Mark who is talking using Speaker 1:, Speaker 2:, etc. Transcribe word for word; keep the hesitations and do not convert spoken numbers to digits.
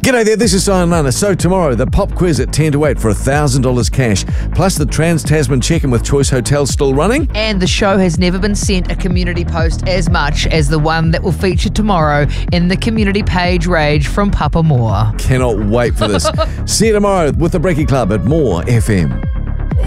Speaker 1: G'day there, this is Simon Lana. So tomorrow, the pop quiz at ten to eight for one thousand dollars cash, plus the Trans-Tasman check-in with Choice Hotels still running.
Speaker 2: And the show has never been sent a community post as much as the one that will feature tomorrow in the community page Rage from Papa Moore.
Speaker 1: Cannot wait for this. See you tomorrow with the Breaky Club at More F M.